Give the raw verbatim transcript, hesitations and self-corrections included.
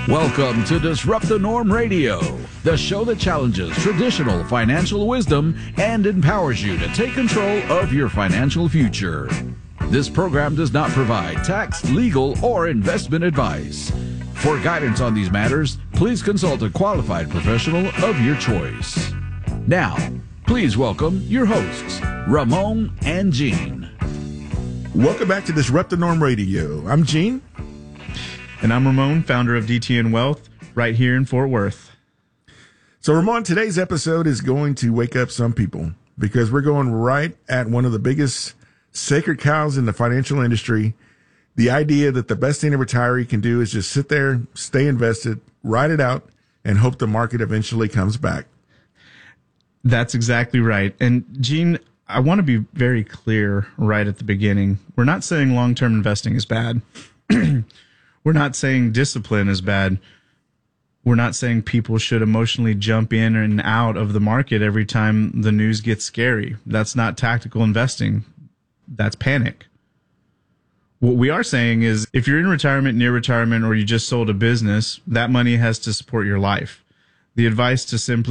Welcome to Disrupt the Norm Radio, the show that challenges traditional financial wisdom and empowers you to take control of your financial future. This program does not provide tax, legal, or investment advice. For guidance on these matters, please consult a qualified professional of your choice. Now, please welcome your hosts, Ramon and Gene. Welcome back to Disrupt the Norm Radio. I'm Gene. And I'm Ramon, founder of D T N Wealth, right here in Fort Worth. So, Ramon, today's episode is going to wake up some people because we're going right at one of the biggest sacred cows in the financial industry. The idea that the best thing a retiree can do is just sit there, stay invested, ride it out, and hope the market eventually comes back. That's exactly right. And, Gene, I want to be very clear right at the beginning. We're not saying long-term investing is bad. We're not saying discipline is bad. We're not saying people should emotionally jump in and out of the market every time the news gets scary. That's not tactical investing. That's panic. What we are saying is if you're in retirement, near retirement, or you just sold a business, that money has to support your life. The advice to simply